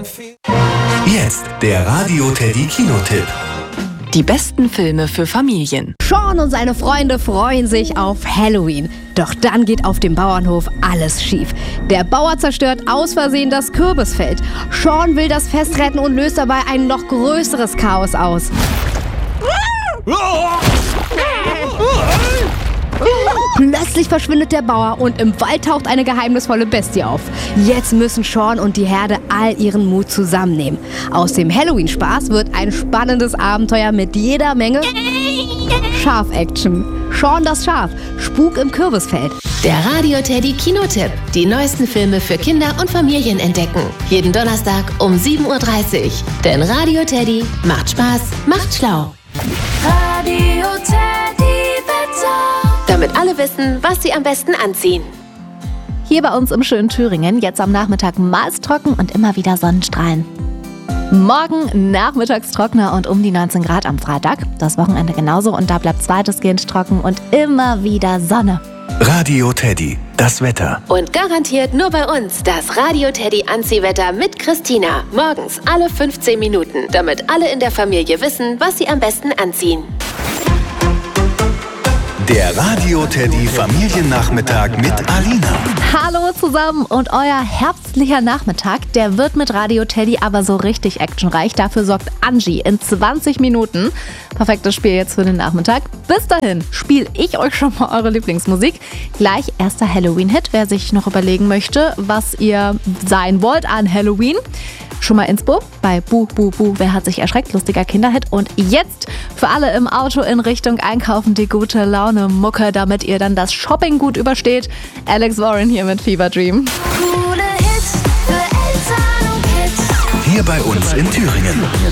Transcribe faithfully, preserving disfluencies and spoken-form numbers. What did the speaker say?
Jetzt der Radio Teddy Kinotipp. Die besten Filme für Familien. Sean und seine Freunde freuen sich auf Halloween. Doch dann geht auf dem Bauernhof alles schief. Der Bauer zerstört aus Versehen das Kürbisfeld. Sean will das Fest retten und löst dabei ein noch größeres Chaos aus. Plötzlich verschwindet der Bauer und im Wald taucht eine geheimnisvolle Bestie auf. Jetzt müssen Sean und die Herde all ihren Mut zusammennehmen. Aus dem Halloween-Spaß wird ein spannendes Abenteuer mit jeder Menge Schaf-Action. Sean das Schaf, Spuk im Kürbisfeld. Der Radio Teddy Kinotipp. Die neuesten Filme für Kinder und Familien entdecken. Jeden Donnerstag um sieben Uhr dreißig. Denn Radio Teddy macht Spaß, macht schlau. Radio Teddy Wetter. Damit alle wissen, was sie am besten anziehen. Hier bei uns im schönen Thüringen, jetzt am Nachmittag meist trocken und immer wieder Sonnenstrahlen. Morgen nachmittags trockener und um die neunzehn Grad am Freitag. Das Wochenende genauso und da bleibt es weitestgehend trocken und immer wieder Sonne. Radio Teddy, das Wetter. Und garantiert nur bei uns das Radio Teddy Anziehwetter mit Christina. Morgens alle fünfzehn Minuten, damit alle in der Familie wissen, was sie am besten anziehen. Der Radio Teddy Familiennachmittag mit Alina. Hallo zusammen und euer herbstlicher Nachmittag, der wird mit Radio Teddy aber so richtig actionreich. Dafür sorgt Angie in zwanzig Minuten. Perfektes Spiel jetzt für den Nachmittag. Bis dahin spiele ich euch schon mal eure Lieblingsmusik. Gleich erster Halloween-Hit, wer sich noch überlegen möchte, was ihr sein wollt an Halloween. Schon mal Inspo bei Buh, Buh, Buh, wer hat sich erschreckt? Lustiger Kinderhit. Und jetzt für alle im Auto in Richtung Einkaufen die gute Laune Mucke, damit ihr dann das Shopping gut übersteht. Alex Warren hier mit Fever Dream. Coole Hits für Eltern und Kids. Hier bei uns in Thüringen.